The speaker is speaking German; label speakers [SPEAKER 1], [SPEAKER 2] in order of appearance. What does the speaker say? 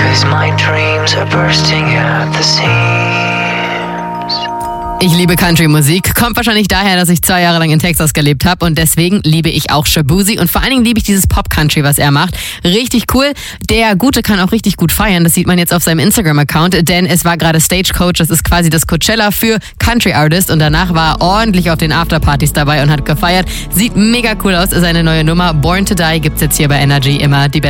[SPEAKER 1] 'cause my dreams are bursting at the seams.
[SPEAKER 2] Ich liebe Country-Musik. Kommt wahrscheinlich daher, dass ich 2 Jahre lang in Texas gelebt habe und deswegen liebe ich auch Shaboozey und vor allen Dingen liebe ich dieses Pop-Country, was er macht. Richtig cool. Der Gute kann auch richtig gut feiern. Das sieht man jetzt auf seinem Instagram-Account, denn es war gerade Stagecoach. Das ist quasi das Coachella für Country-Artists und danach war er ordentlich auf den Afterpartys dabei und hat gefeiert. Sieht mega cool aus. Seine neue Nummer Born to Die gibt's jetzt hier bei Energy immer die beste.